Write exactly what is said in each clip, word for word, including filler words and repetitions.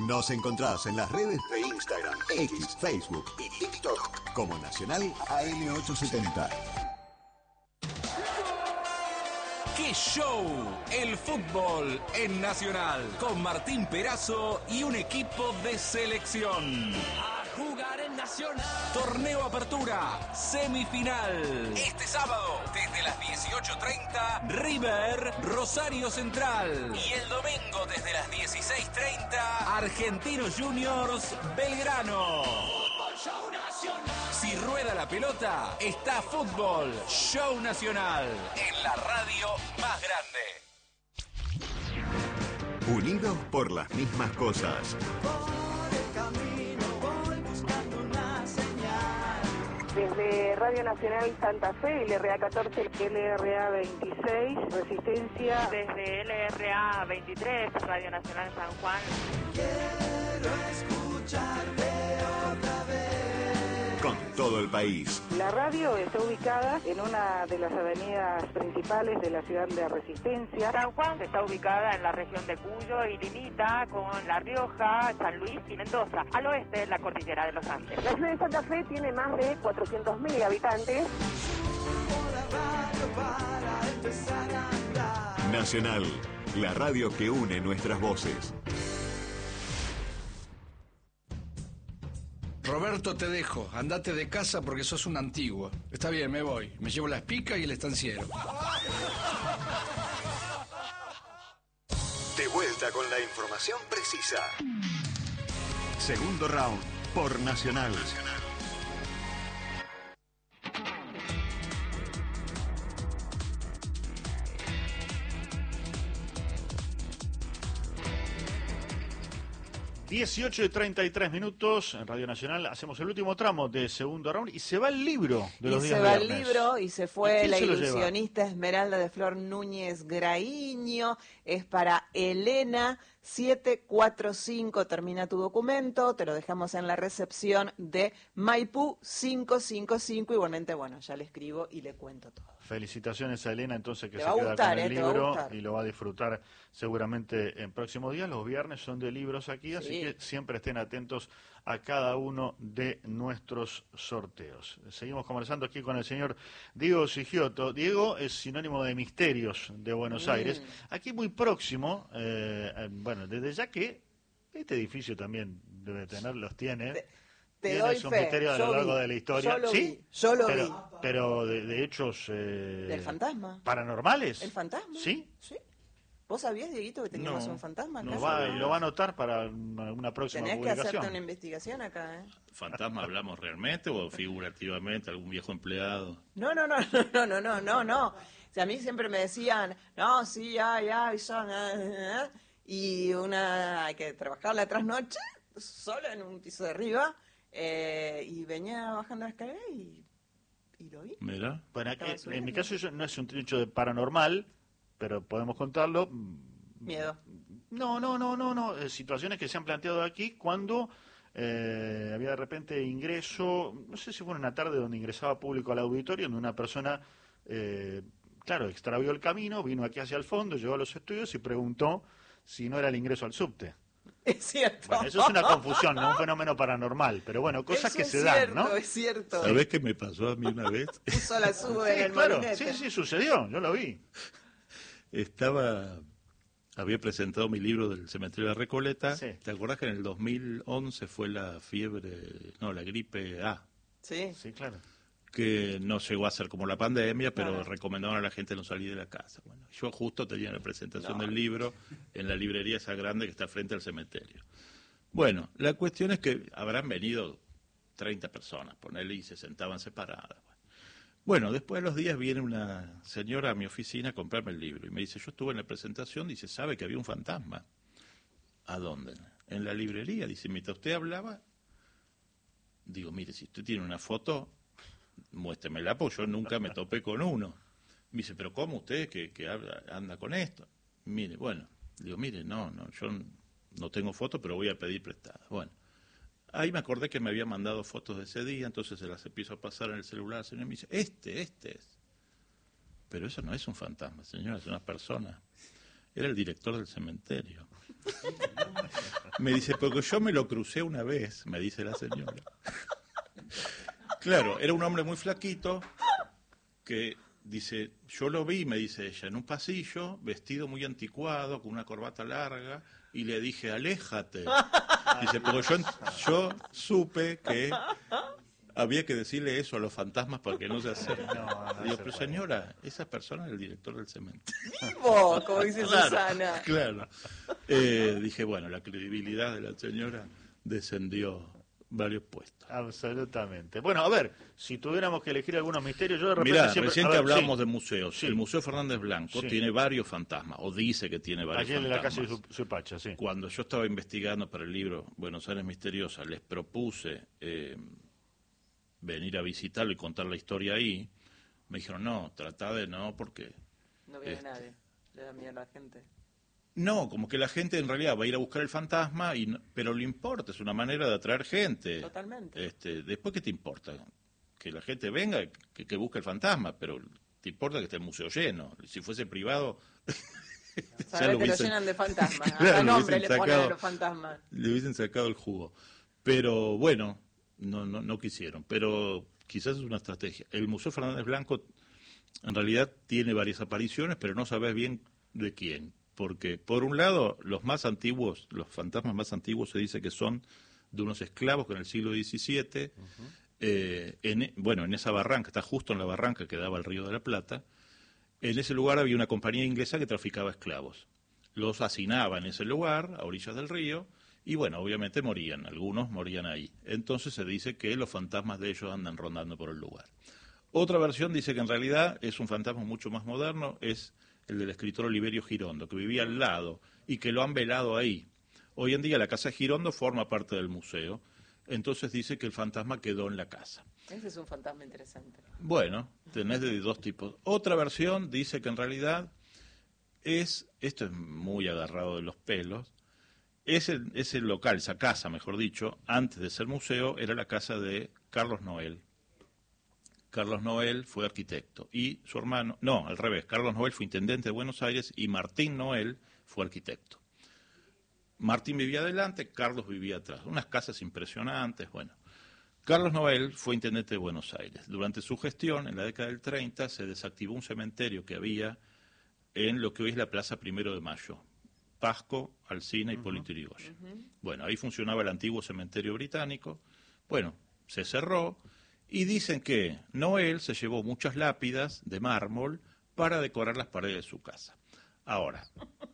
Nos encontrás en las redes de Instagram, X, Facebook y TikTok como Nacional A M ochocientos setenta. ¡Qué show! El fútbol en Nacional, con Martín Perazo y un equipo de selección. A jugar en Nacional. Torneo Apertura, semifinal. Este sábado, desde las dieciocho treinta, River, Rosario Central. Y el domingo, desde las dieciséis treinta, Argentinos Juniors, Belgrano. Fútbol Show Nacional. Si rueda la pelota, está Fútbol Show Nacional, en la radio más grande. Unidos por las mismas cosas. Por el camino voy buscando una señal. Desde Radio Nacional Santa Fe, L R A catorce, L R A veintiséis, Resistencia. Desde L R A veintitrés, Radio Nacional San Juan. Quiero escucharte otra vez. Con todo el país. La radio está ubicada en una de las avenidas principales de la ciudad de Resistencia. San Juan está ubicada en la región de Cuyo y limita con La Rioja, San Luis y Mendoza. Al oeste, la cordillera de los Andes. La ciudad de Santa Fe tiene más de cuatrocientos mil habitantes. Subo la radio para empezar a andar. Nacional, la radio que une nuestras voces. Roberto, te dejo. Andate de casa porque sos un antiguo. Está bien, me voy. Me llevo la espica y el estanciero. De vuelta con la información precisa. Segundo round por Nacional. dieciocho y treinta y tres minutos en Radio Nacional. Hacemos el último tramo de segundo round y se va el libro de los y días se va viernes. el libro y se fue ¿Y la se lo ilusionista Esmeralda de Flor Núñez Graíño. Es para Elena. siete cuatro cinco termina tu documento, te lo dejamos en la recepción de Maipú cinco cinco cinco. Igualmente, bueno, ya le escribo y le cuento todo. Felicitaciones a Elena, entonces, que Te se va a queda gustar, con el eh, te va a libro gustar. y lo va a disfrutar seguramente en próximos días. Los viernes son de libros aquí, así Sí. que siempre estén atentos a cada uno de nuestros sorteos. Seguimos conversando aquí con el señor Diego Sigioto. Diego es sinónimo de Misterios de Buenos Mm. Aires. Aquí muy próximo, eh, eh, bueno, desde ya que este edificio también debe tener, los tiene. Te- Te Tiene doy su fe. misterio a Yo lo largo vi, de la historia. Yo lo ¿Sí? vi. Yo lo pero, vi. Pero de, de hechos... Eh, ¿Del fantasma? ¿Paranormales? ¿El fantasma? ¿Sí? Sí. ¿Vos sabías, Dieguito, que teníamos No, un fantasma acá? no va, lo va a anotar para una, una próxima Tenés que publicación. hacerte una investigación acá, ¿eh? ¿Fantasma hablamos realmente o figurativamente? ¿Algún viejo empleado? No, no, no, no, no, no, no, no. O sea, a mí siempre me decían, no, sí, ya, ya, ya, ya, ya. Y una, hay que trabajar la trasnoche, sola en un piso de arriba, eh, y venía bajando la escalera y, y lo vi. Mira. Bueno, Estaba eh, subiendo. en mi caso eso no es un hecho de paranormal, pero podemos contarlo. Miedo. No, no, no, no, no. Eh, situaciones que se han planteado aquí cuando eh, había de repente ingreso, no sé si fue una tarde donde ingresaba público al auditorio, donde una persona, eh, claro, extravió el camino, vino aquí hacia el fondo, llegó a los estudios y preguntó si no era el ingreso al subte. Es cierto. Bueno, eso es una confusión, no un fenómeno paranormal, pero bueno, cosas Eso que es se cierto, dan, ¿no? es cierto. ¿Sabés qué me pasó a mí una vez? Puso la sube en Sí, el claro, molinete. sí, sí, sucedió, yo lo vi. Estaba, había presentado mi libro del Cementerio de la Recoleta. Sí. ¿Te acordás que en el dos mil once fue la fiebre, no, la gripe A? Sí. Sí, claro. Que no llegó a ser como la pandemia, pero Claro. recomendaban a la gente no salir de la casa. Bueno, yo justo tenía la presentación No. del libro en la librería esa grande que está frente al cementerio. Bueno, la cuestión es que habrán venido treinta personas, ponele, y se sentaban separadas. Bueno, después de los días viene una señora a mi oficina a comprarme el libro y me dice, yo estuve en la presentación, dice, ¿sabe que había un fantasma? ¿A dónde? En la librería, dice, mientras usted hablaba, digo, mire, si usted tiene una foto, muéstremela, porque yo nunca me topé con uno. Me dice, pero ¿cómo usted que, que habla, anda con esto? Mire, bueno, digo, mire, no, no, yo no tengo foto, pero voy a pedir prestada. Bueno, ahí me acordé que me había mandado fotos de ese día, entonces se las empiezo a pasar en el celular, señor, y me dice, este, este es. Pero eso no es un fantasma, señor, es una persona. Era el director del cementerio. Me dice, porque yo me lo crucé una vez, me dice la señora. Claro, era un hombre muy flaquito que dice, yo lo vi, me dice ella, en un pasillo, vestido muy anticuado, con una corbata larga, y le dije, aléjate. Dice, porque yo, yo supe que había que decirle eso a los fantasmas para que no se acerquen. No, no Digo, pero señora, esa persona es el director del cementerio. ¡Vivo! Como dice Claro, Susana. Claro. Eh, dije, bueno, la credibilidad de la señora descendió varios puestos. Absolutamente. Bueno, a ver, si tuviéramos que elegir algunos misterios, yo de repente Mirá, siempre... recién a que ver, hablábamos sí. de museos, Sí. el Museo Fernández Blanco Sí. tiene varios fantasmas, o dice que tiene varios Allí en la fantasmas. calle de Suipacha, sí. Cuando yo estaba investigando para el libro Buenos Aires Misteriosa, les propuse eh, venir a visitarlo y contar la historia ahí, me dijeron, no, tratá de no, porque... No viene este, nadie, le da miedo a la gente. No, como que la gente en realidad va a ir a buscar el fantasma, y no- pero le importa, es una manera de atraer gente. Totalmente. Este, después, ¿qué te importa? Que la gente venga, que, que busque el fantasma, pero te importa que esté el museo lleno. Si fuese privado... ya Sabes que lo hubiesen- llenan de fantasmas. Claro, Hasta lo nombre le hubiesen ponen a sacado- los fantasmas. Le hubiesen sacado el jugo. Pero bueno, no, no, no quisieron. Pero quizás es una estrategia. El Museo Fernández Blanco en realidad tiene varias apariciones, pero no sabes bien de quién. Porque, por un lado, los más antiguos, los fantasmas más antiguos se dice que son de unos esclavos que en el siglo diecisiete, uh-huh. eh, en, bueno, en esa barranca, está justo en la barranca que daba al Río de la Plata, en ese lugar había una compañía inglesa que traficaba esclavos. Los hacinaba en ese lugar, a orillas del río, y bueno, obviamente morían, algunos morían ahí. Entonces se dice que los fantasmas de ellos andan rondando por el lugar. Otra versión dice que en realidad es un fantasma mucho más moderno, es el del escritor Oliverio Girondo, que vivía al lado y que lo han velado ahí. Hoy en día la casa Girondo forma parte del museo, entonces dice que el fantasma quedó en la casa. Ese es un fantasma interesante. Bueno, tenés de dos tipos. Otra versión dice que en realidad es, esto es muy agarrado de los pelos, ese, ese local, esa casa, mejor dicho, antes de ser museo, era la casa de Carlos Noel. Carlos Noel fue arquitecto y su hermano, no, al revés, Carlos Noel fue intendente de Buenos Aires y Martín Noel fue arquitecto. Martín vivía adelante, Carlos vivía atrás. Unas casas impresionantes, bueno. Carlos Noel fue intendente de Buenos Aires. Durante su gestión, en la década del treinta, se desactivó un cementerio que había en lo que hoy es la Plaza Primero de Mayo. Pasco, Alsina y uh-huh. Polito Yrigoyen. Uh-huh. Bueno, ahí funcionaba el antiguo cementerio británico. Bueno, se cerró. Y dicen que Noel se llevó muchas lápidas de mármol para decorar las paredes de su casa. Ahora,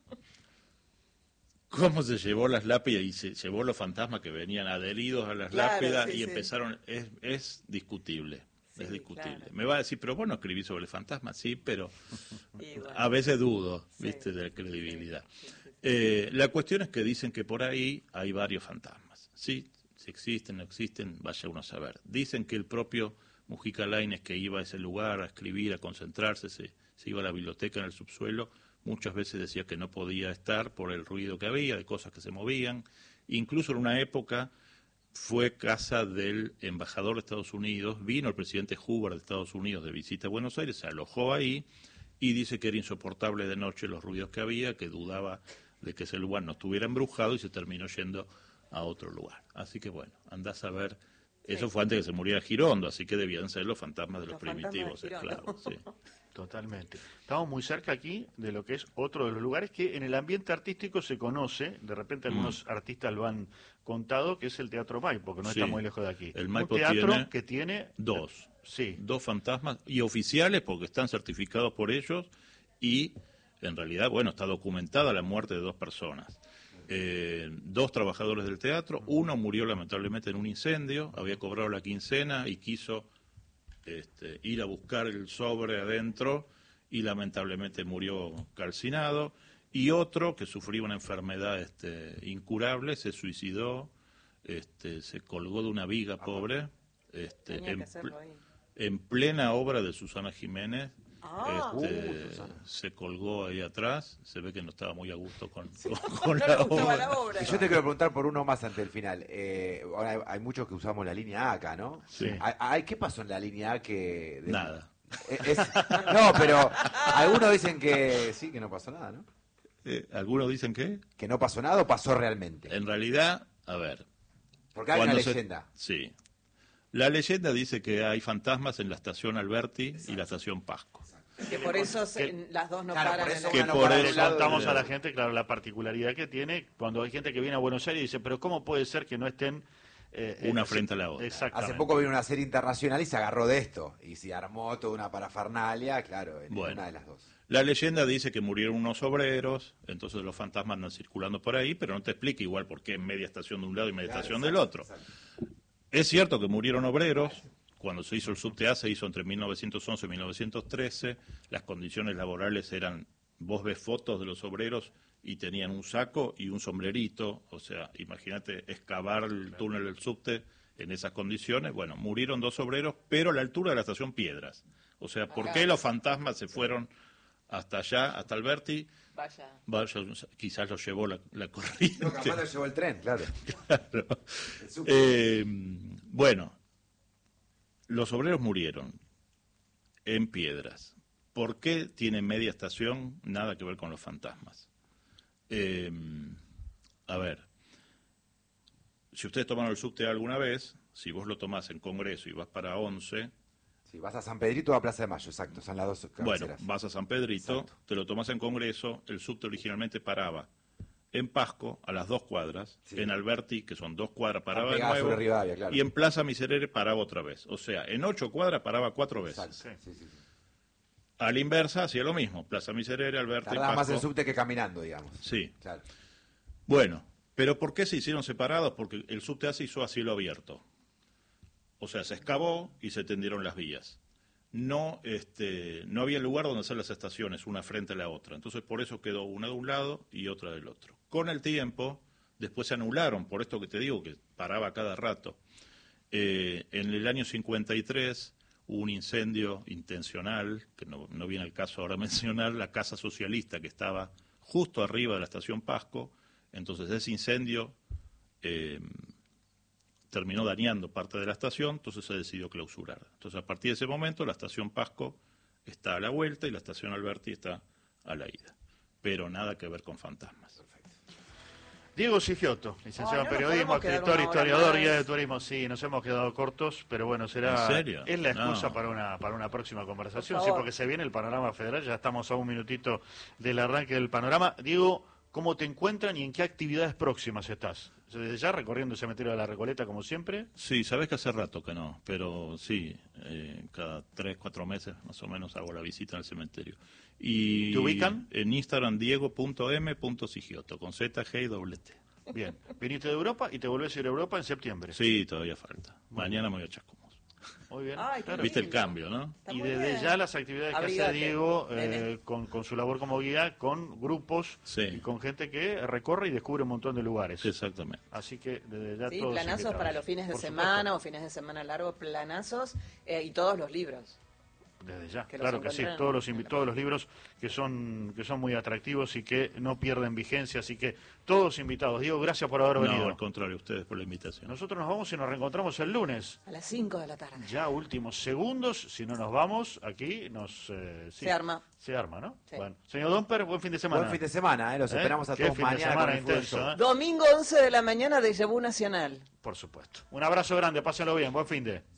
¿cómo se llevó las lápidas y se llevó los fantasmas que venían adheridos a las claro, lápidas sí, y sí. empezaron? Es, es discutible, sí, es discutible. Claro. Me va a decir, pero vos no escribís sobre el fantasma, sí, pero bueno. a veces dudo, sí. viste, de la credibilidad. Sí, sí, sí. Eh, la cuestión es que dicen que por ahí hay varios fantasmas, ¿sí? Si existen, no existen, vaya uno a saber. Dicen que el propio Mujica Lainez, que iba a ese lugar a escribir, a concentrarse, se, se iba a la biblioteca en el subsuelo, muchas veces decía que no podía estar por el ruido que había, de cosas que se movían. Incluso en una época fue casa del embajador de Estados Unidos, vino el presidente Hoover de Estados Unidos de visita a Buenos Aires, se alojó ahí y dice que era insoportable de noche los ruidos que había, que dudaba de que ese lugar no estuviera embrujado y se terminó yendo a otro lugar. Así que bueno, andás a ver, eso sí. Fue antes que se muriera Girondo, así que debían ser los fantasmas de los, los primitivos esclavos. Sí. Totalmente. Estamos muy cerca aquí de lo que es otro de los lugares que en el ambiente artístico se conoce, de repente algunos mm. artistas lo han contado, que es el Teatro Maipo, que no sí. está muy lejos de aquí. El Maipo Un teatro tiene que tiene dos, sí. dos fantasmas y oficiales porque están certificados por ellos y en realidad, bueno, está documentada la muerte de dos personas. Eh, dos trabajadores del teatro, uno murió lamentablemente en un incendio, había cobrado la quincena y quiso este, ir a buscar el sobre adentro y lamentablemente murió calcinado, y otro que sufría una enfermedad este, incurable, se suicidó, este, se colgó de una viga pobre, este, en, en plena obra de Susana Jiménez. Ah, este, uh, se colgó ahí atrás, se ve que no estaba muy a gusto con, con, con no la, obra. la obra. Y yo te quiero preguntar por uno más ante el final. Eh, ahora hay, hay muchos que usamos la línea A acá, ¿no? Sí. ¿Hay, ¿Qué pasó en la línea A que...? De... Nada. Es, es... No, pero algunos dicen que sí, que no pasó nada, ¿no? Eh, ¿Algunos dicen que? ¿Que no pasó nada o pasó realmente? En realidad, a ver. Porque hay una cuando se- leyenda. Sí. La leyenda dice que hay fantasmas en la estación Alberti y la estación Pasco. Que por eso se- las dos no Claro, paran por en eso el- Que una no por para eso- un lado y Contamos del a la otro. gente, claro, la particularidad que tiene cuando hay gente que viene a Buenos Aires y dice, pero ¿cómo puede ser que no estén eh, Una eh, frente a la otra. Exactamente. Hace poco vino una serie internacional y se agarró de esto. Y se armó toda una parafernalia, claro, en Bueno. una de las dos. La leyenda dice que murieron unos obreros, entonces los fantasmas andan circulando por ahí, pero no te explica igual por qué media estación de un lado y media Claro, estación exacto, del otro. exacto. Es cierto que murieron obreros. Cuando se hizo el subte A se hizo entre mil novecientos once y mil novecientos trece. Las condiciones laborales eran, vos ves fotos de los obreros y tenían un saco y un sombrerito. O sea, imagínate excavar el túnel del subte en esas condiciones. Bueno, murieron dos obreros, pero a la altura de la estación Piedras. O sea, ¿por qué los fantasmas se fueron hasta allá, hasta Alberti? Vaya. Vaya, quizás los llevó la, la corriente. No, capaz lo llevó el tren, claro. Claro. El subte. Eh, bueno, los obreros murieron en Piedras. ¿Por qué tiene media estación? Nada que ver con los fantasmas. Eh, a ver, si ustedes tomaron el subte alguna vez, si vos lo tomás en Congreso y vas para once, Si vas a San Pedrito o a Plaza de Mayo, exacto, son las dos bueno, cabeceras. vas a San Pedrito, Exacto. te lo tomás en Congreso, el subte originalmente paraba en Pasco, a las dos cuadras, Sí. en Alberti, que son dos cuadras, paraba de pegada nuevo, sobre Rivadavia, claro. y en Plaza Miserere paraba otra vez. O sea, en ocho cuadras paraba cuatro veces. Exacto, sí, sí, sí. A la inversa hacía lo mismo, Plaza Miserere, Alberti, Tardaba más Pasco. en subte que caminando, digamos. Sí. Claro. Bueno, pero ¿por qué se hicieron separados? Porque el subte A se hizo a cielo abierto. O sea, se excavó y se tendieron las vías. No, este, no había lugar donde hacer las estaciones, una frente a la otra. Entonces, por eso quedó una de un lado y otra del otro. Con el tiempo, después se anularon, por esto que te digo, que paraba cada rato. Eh, en el año cincuenta y tres hubo un incendio intencional, que no, no viene al caso ahora mencionar, la casa socialista que estaba justo arriba de la estación Pasco. Entonces, ese incendio eh, terminó dañando parte de la estación, entonces se decidió clausurar. Entonces, a partir de ese momento, la estación Pasco está a la vuelta y la estación Alberti está a la ida. Pero nada que ver con fantasmas. Diego Sigiotto, licenciado Ay, no en nos periodismo, podemos quedar escritor, una hora historiador, más. guía de turismo. Sí, nos hemos quedado cortos, pero bueno, será. ¿En serio? Es la excusa No. para una para una próxima conversación, Por sí, favor. porque se viene el panorama federal, ya estamos a un minutito del arranque del panorama. Diego, ¿cómo te encuentran y en qué actividades próximas estás? Desde ya recorriendo el cementerio de la Recoleta, como siempre. Sí, sabes que hace rato que no, pero sí, eh, cada tres, cuatro meses más o menos hago la visita al cementerio. Y ¿Te ubican? En Instagram, diego punto eme punto sigioto, con Z, G y doble T. Bien, viniste de Europa y te volvés a ir a Europa en septiembre. Sí, todavía falta. Mañana me voy a Chascomús. Muy bien. Ay, qué claro. Viste el lindo. cambio, ¿no? Está Y muy desde bien. ya las actividades que Abrigate, hace Diego eh, nene. con, con su labor como guía, con grupos Sí. y con gente que recorre y descubre un montón de lugares. Exactamente. Así que desde ya Sí, todos planazos invitados. para los fines de Por semana supuesto, o fines de semana largos, planazos eh, y todos los libros. desde ya, que los claro que sí, encuentran todos los en invi- la todos los libros que son que son muy atractivos y que no pierden vigencia, así que todos invitados. Diego, gracias por haber No, venido. al contrario, ustedes por la invitación. Nosotros nos vamos y nos reencontramos el lunes. A las cinco de la tarde. Ya últimos segundos, si no nos vamos, aquí nos... eh, sí, Se arma. Se arma, ¿no? Sí. Bueno, señor Domper, buen fin de semana. Buen fin de semana, ¿eh? Los ¿Eh? esperamos a Qué todos fin de mañana semana con el Fútbol intenso, Show. ¿eh? Domingo once de la mañana de Yabú Nacional. Por supuesto. Un abrazo grande, pásenlo bien, buen fin de...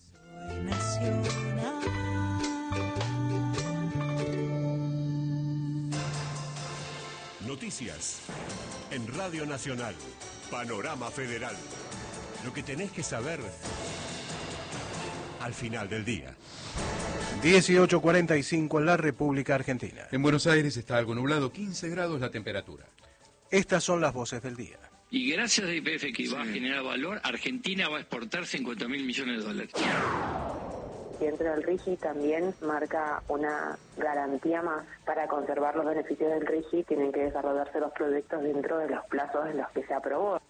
Noticias en Radio Nacional. Panorama Federal. Lo que tenés que saber al final del día. dieciocho cuarenta y cinco en la República Argentina. En Buenos Aires está algo nublado, quince grados la temperatura. Estas son las voces del día. Y gracias a Y P F que va a generar valor, Argentina va a exportar cincuenta mil millones de dólares. Dentro del RIGI también marca una garantía más. Para conservar los beneficios del RIGI tienen que desarrollarse los proyectos dentro de los plazos en los que se aprobó.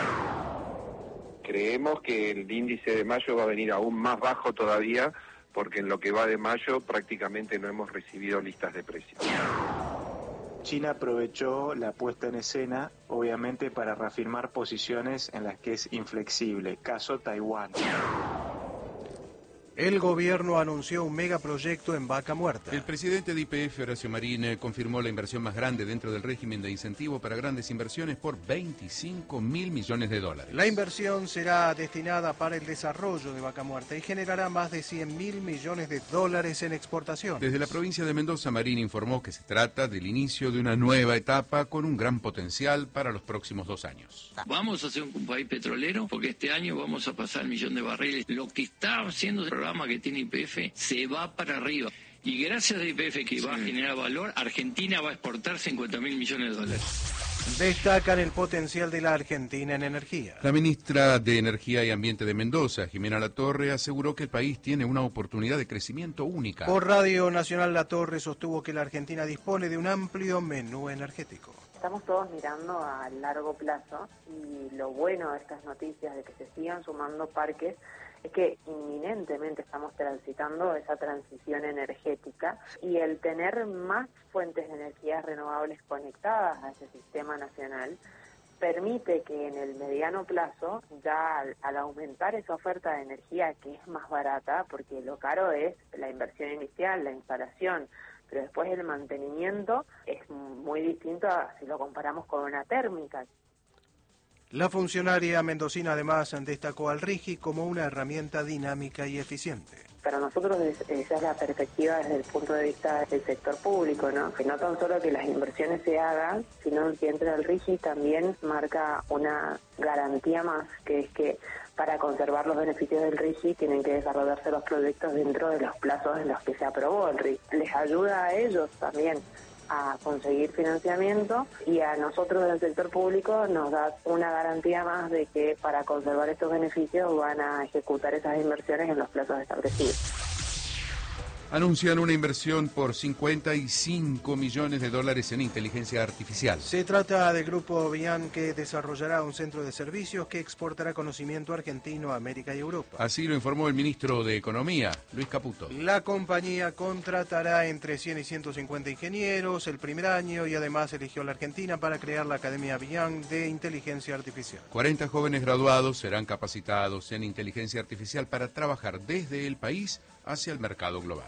Creemos que el índice de mayo va a venir aún más bajo todavía, porque en lo que va de mayo prácticamente no hemos recibido listas de precios. China aprovechó la puesta en escena, obviamente, para reafirmar posiciones en las que es inflexible, caso Taiwán. El gobierno anunció un megaproyecto en Vaca Muerta. El presidente de Y P F, Horacio Marín, eh, confirmó la inversión más grande dentro del régimen de incentivo para grandes inversiones por veinticinco mil millones de dólares. La inversión será destinada para el desarrollo de Vaca Muerta y generará más de cien mil millones de dólares en exportación. Desde la provincia de Mendoza, Marín informó que se trata del inicio de una nueva etapa con un gran potencial para los próximos dos años. Vamos a ser un país petrolero porque este año vamos a pasar el millón de barriles. Lo que está haciendo el programa que tiene Y P F se va para arriba. Y gracias a Y P F que va a generar valor, Argentina va a exportar cincuenta mil millones de dólares. Destacan el potencial de la Argentina en energía. La ministra de Energía y Ambiente de Mendoza, Jimena Latorre, aseguró que el país tiene una oportunidad de crecimiento única. Por Radio Nacional, Latorre sostuvo que la Argentina dispone de un amplio menú energético. Estamos todos mirando a largo plazo y lo bueno de estas noticias de que se sigan sumando parques es que inminentemente estamos transitando esa transición energética y el tener más fuentes de energías renovables conectadas a ese sistema nacional permite que en el mediano plazo, ya al, al aumentar esa oferta de energía que es más barata, porque lo caro es la inversión inicial, la instalación, pero después el mantenimiento es muy distinto a si lo comparamos con una térmica. La funcionaria mendocina además destacó al RIGI como una herramienta dinámica y eficiente. Para nosotros es, esa es la perspectiva desde el punto de vista del sector público, ¿no? Que no tan solo que las inversiones se hagan, sino que entre el RIGI también marca una garantía más, que es que para conservar los beneficios del RIGI tienen que desarrollarse los proyectos dentro de los plazos en los que se aprobó el RIGI. Les ayuda a ellos también a conseguir financiamiento y a nosotros del sector público nos da una garantía más de que para conservar estos beneficios van a ejecutar esas inversiones en los plazos establecidos. Anuncian una inversión por cincuenta y cinco millones de dólares en inteligencia artificial. Se trata del grupo Bian, que desarrollará un centro de servicios que exportará conocimiento argentino a América y Europa. Así lo informó el ministro de Economía, Luis Caputo. La compañía contratará entre cien y ciento cincuenta ingenieros el primer año y además eligió a la Argentina para crear la Academia Bian de Inteligencia Artificial. cuarenta jóvenes graduados serán capacitados en inteligencia artificial para trabajar desde el país hacia el mercado global.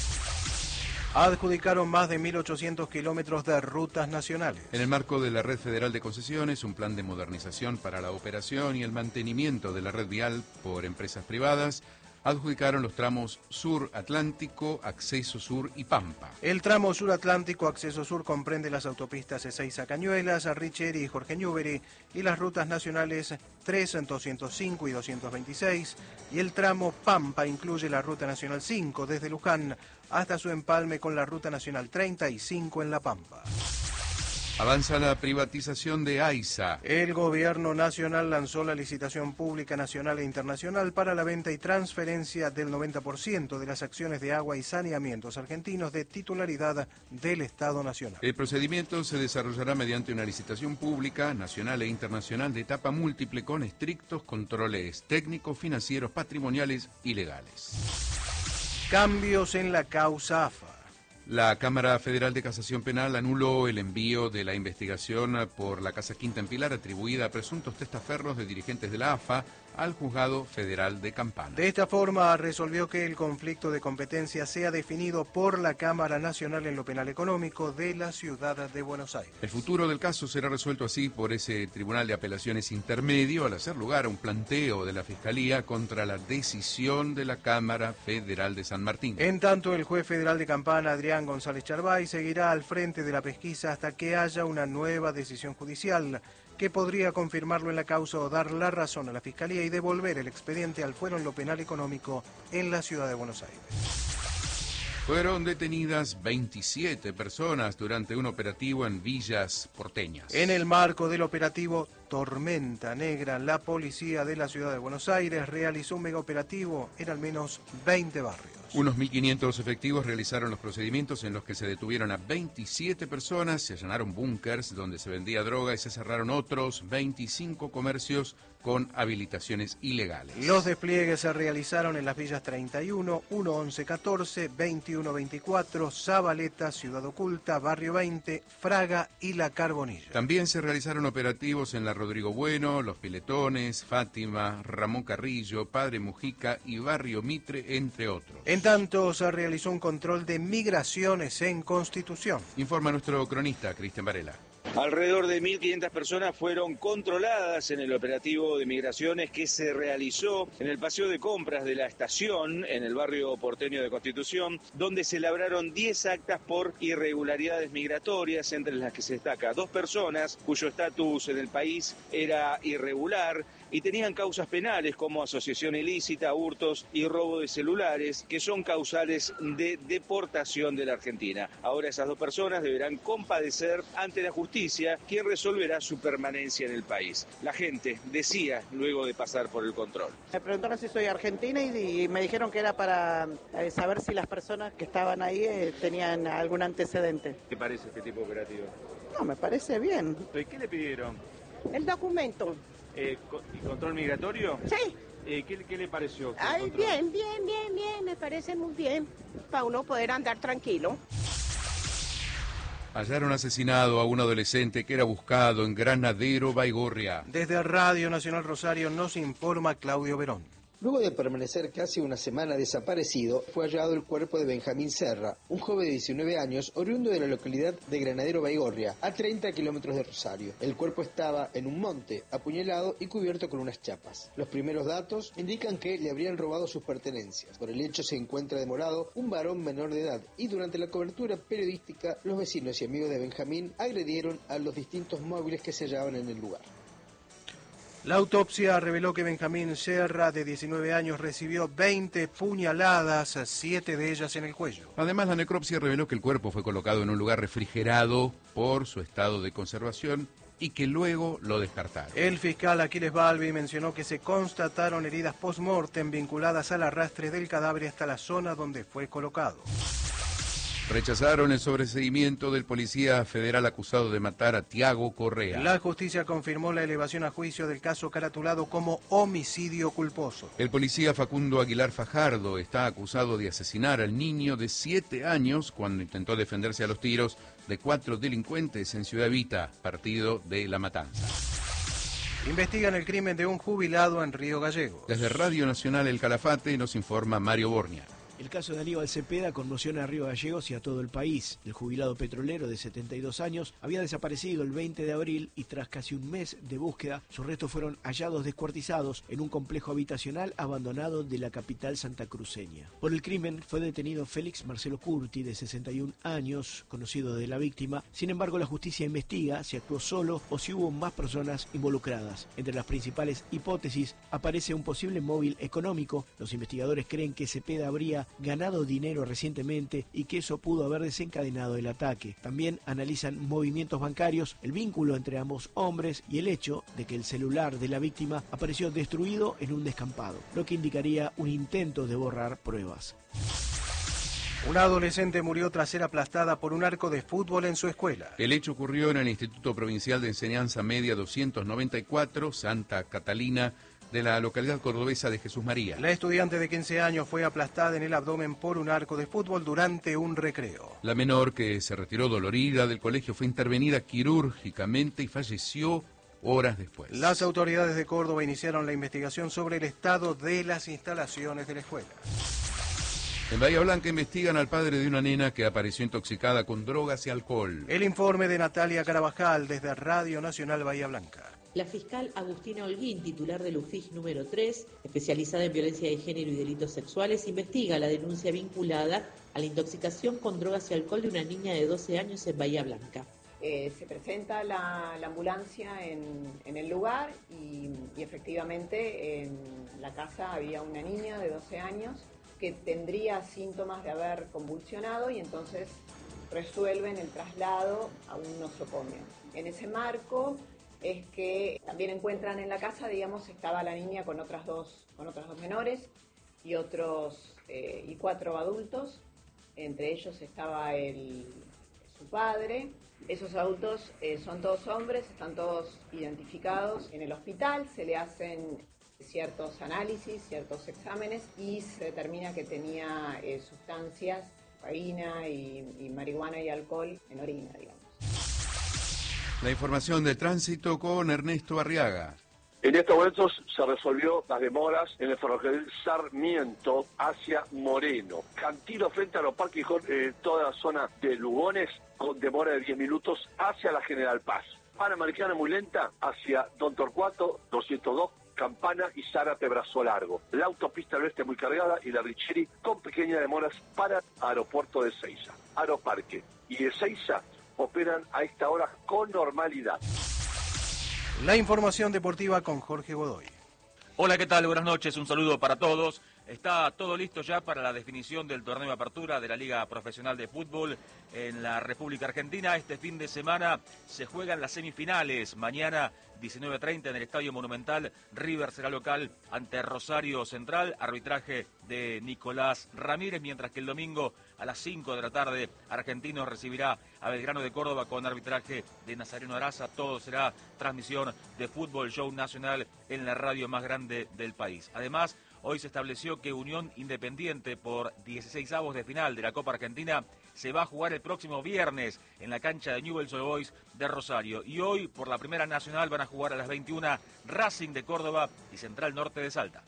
Adjudicaron más de mil ochocientos kilómetros de rutas nacionales. En el marco de la Red Federal de Concesiones, un plan de modernización para la operación y el mantenimiento de la red vial por empresas privadas, adjudicaron los tramos Sur Atlántico, Acceso Sur y Pampa. El tramo Sur Atlántico, Acceso Sur, comprende las autopistas Ezeiza Cañuelas, Richeri y Jorge Newbery y las rutas nacionales tres, doscientos cinco y doscientos veintiséis, y el tramo Pampa incluye la ruta nacional cinco desde Luján hasta su empalme con la ruta nacional treinta y cinco en La Pampa. Avanza la privatización de AISA. El gobierno nacional lanzó la licitación pública nacional e internacional para la venta y transferencia del noventa por ciento de las acciones de agua y saneamientos argentinos de titularidad del Estado Nacional. El procedimiento se desarrollará mediante una licitación pública nacional e internacional de etapa múltiple con estrictos controles técnicos, financieros, patrimoniales y legales. Cambios en la causa A F A. La Cámara Federal de Casación Penal anuló el envío de la investigación por la Casa Quinta en Pilar atribuida a presuntos testaferros de dirigentes de la A F A al Juzgado Federal de Campana. De esta forma resolvió que el conflicto de competencia sea definido por la Cámara Nacional en lo Penal Económico de la Ciudad de Buenos Aires. El futuro del caso será resuelto así por ese Tribunal de Apelaciones intermedio al hacer lugar a un planteo de la Fiscalía contra la decisión de la Cámara Federal de San Martín. En tanto, el juez federal de Campana, Adrián González Charbay, seguirá al frente de la pesquisa hasta que haya una nueva decisión judicial que podría confirmarlo en la causa o dar la razón a la Fiscalía y devolver el expediente al fuero en lo penal económico en la Ciudad de Buenos Aires. Fueron detenidas veintisiete personas durante un operativo en villas porteñas. En el marco del operativo Tormenta Negra, la policía de la Ciudad de Buenos Aires realizó un megaoperativo en al menos veinte barrios. Unos mil quinientos efectivos realizaron los procedimientos en los que se detuvieron a veintisiete personas, se allanaron búnkers donde se vendía droga y se cerraron otros veinticinco comercios con habilitaciones ilegales. Los despliegues se realizaron en las villas treinta y uno, uno once catorce, veintiuno veinticuatro, Zabaleta, Ciudad Oculta, Barrio veinte, Fraga y La Carbonilla. También se realizaron operativos en la Rodrigo Bueno, Los Piletones, Fátima, Ramón Carrillo, Padre Mujica y Barrio Mitre, entre otros. En tanto, se realizó un control de migraciones en Constitución. Informa nuestro cronista, Cristian Varela. Alrededor de mil quinientas personas fueron controladas en el operativo de migraciones que se realizó en el paseo de compras de la estación, en el barrio porteño de Constitución, donde se labraron diez actas por irregularidades migratorias, entre las que se destaca dos personas cuyo estatus en el país era irregular y tenían causas penales como asociación ilícita, hurtos y robo de celulares, que son causales de deportación de la Argentina. Ahora esas dos personas deberán compadecer ante la justicia, quien resolverá su permanencia en el país. La gente decía luego de pasar por el control. Me preguntaron si soy argentina y, y me dijeron que era para eh, saber si las personas que estaban ahí eh, tenían algún antecedente. ¿Qué parece este tipo operativo? No, me parece bien. ¿Qué le pidieron? El documento. Eh, ¿Y control migratorio? Sí. Eh, ¿qué, ¿Qué le pareció? Ay, bien, bien, bien, bien, me parece muy bien, para uno poder andar tranquilo. Hallaron asesinado a un adolescente que era buscado en Granadero, Baigorria. Desde Radio Nacional Rosario nos informa Claudio Verón. Luego de permanecer casi una semana desaparecido, fue hallado el cuerpo de Benjamín Serra, un joven de diecinueve años, oriundo de la localidad de Granadero Baigorria, a treinta kilómetros de Rosario. El cuerpo estaba en un monte, apuñalado y cubierto con unas chapas. Los primeros datos indican que le habrían robado sus pertenencias. Por el hecho se encuentra demorado un varón menor de edad y durante la cobertura periodística, los vecinos y amigos de Benjamín agredieron a los distintos móviles que se hallaban en el lugar. La autopsia reveló que Benjamín Serra, de diecinueve años, recibió veinte puñaladas, siete de ellas en el cuello. Además, la necropsia reveló que el cuerpo fue colocado en un lugar refrigerado por su estado de conservación y que luego lo descartaron. El fiscal Aquiles Balbi mencionó que se constataron heridas post-mortem vinculadas al arrastre del cadáver hasta la zona donde fue colocado. Rechazaron el sobreseimiento del policía federal acusado de matar a Tiago Correa. La justicia confirmó la elevación a juicio del caso caratulado como homicidio culposo. El policía Facundo Aguilar Fajardo está acusado de asesinar al niño de siete años cuando intentó defenderse a los tiros de cuatro delincuentes en Ciudad Evita, partido de La Matanza. Investigan el crimen de un jubilado en Río Gallegos. Desde Radio Nacional El Calafate nos informa Mario Bornia. El caso de Aníbal Cepeda conmociona a Río Gallegos y a todo el país. El jubilado petrolero de setenta y dos años había desaparecido el veinte de abril y tras casi un mes de búsqueda, sus restos fueron hallados descuartizados en un complejo habitacional abandonado de la capital santacruceña. Por el crimen fue detenido Félix Marcelo Curti, de sesenta y un años, conocido de la víctima. Sin embargo, la justicia investiga si actuó solo o si hubo más personas involucradas. Entre las principales hipótesis aparece un posible móvil económico. Los investigadores creen que Cepeda habría ganado dinero recientemente y que eso pudo haber desencadenado el ataque. También analizan movimientos bancarios, el vínculo entre ambos hombres y el hecho de que el celular de la víctima apareció destruido en un descampado, lo que indicaría un intento de borrar pruebas. Una adolescente murió tras ser aplastada por un arco de fútbol en su escuela. El hecho ocurrió en el Instituto Provincial de Enseñanza Media doscientos noventa y cuatro, Santa Catalina, de la localidad cordobesa de Jesús María. La estudiante de quince años fue aplastada en el abdomen por un arco de fútbol durante un recreo. La menor, que se retiró dolorida del colegio, fue intervenida quirúrgicamente y falleció horas después. Las autoridades de Córdoba iniciaron la investigación sobre el estado de las instalaciones de la escuela. En Bahía Blanca investigan al padre de una nena que apareció intoxicada con drogas y alcohol. El informe de Natalia Carabajal desde Radio Nacional Bahía Blanca. La fiscal Agustina Holguín, titular del U F I J número tres, especializada en violencia de género y delitos sexuales, investiga la denuncia vinculada a la intoxicación con drogas y alcohol de una niña de doce años en Bahía Blanca. Eh, se presenta la, la ambulancia en, en el lugar y, y efectivamente en la casa había una niña de doce años que tendría síntomas de haber convulsionado y entonces resuelven el traslado a un nosocomio. En ese marco es que también encuentran en la casa, digamos, estaba la niña con otras dos, con otras dos menores y otros eh, y cuatro adultos. Entre ellos estaba el, su padre. Esos adultos eh, son todos hombres, están todos identificados en el hospital, se le hacen ciertos análisis, ciertos exámenes y se determina que tenía eh, sustancias, cocaína y, y marihuana y alcohol en orina, digamos. La información de tránsito con Ernesto Arriaga. En estos momentos se resolvió las demoras en el ferrocarril Sarmiento hacia Moreno. Cantilo frente a Aeroparque y eh, toda la zona de Lugones con demora de diez minutos hacia la General Paz. Panamericana muy lenta hacia Don Torcuato, doscientos dos, Campana y Zárate Brazo Largo. La autopista del oeste muy cargada y la Richeri con pequeñas demoras para Aeropuerto de Ezeiza. Aeroparque y Ezeiza operan a esta hora con normalidad. La información deportiva con Jorge Godoy. Hola, ¿qué tal? Buenas noches, un saludo para todos. Está todo listo ya para la definición del torneo de apertura de la Liga Profesional de Fútbol en la República Argentina. Este fin de semana se juegan las semifinales. Mañana, diecinueve treinta, en el Estadio Monumental, River será local ante Rosario Central, arbitraje de Nicolás Ramírez, mientras que el domingo a las cinco de la tarde, Argentinos recibirá a Belgrano de Córdoba con arbitraje de Nazareno Araza. Todo será transmisión de Fútbol Show Nacional en la radio más grande del país. Además, hoy se estableció que Unión Independiente, por dieciseisavos de final de la Copa Argentina, se va a jugar el próximo viernes en la cancha de Newell's Old Boys de Rosario. Y hoy, por la Primera Nacional, van a jugar a las veintiuna Racing de Córdoba y Central Norte de Salta.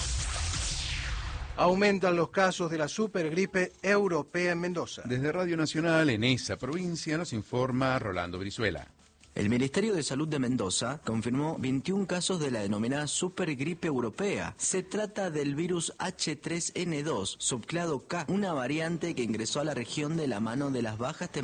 Aumentan los casos de la supergripe europea en Mendoza. Desde Radio Nacional, en esa provincia, nos informa Rolando Brizuela. El Ministerio de Salud de Mendoza confirmó veintiún casos de la denominada supergripe europea. Se trata del virus H tres N dos, subclado K, una variante que ingresó a la región de la mano de las bajas temperaturas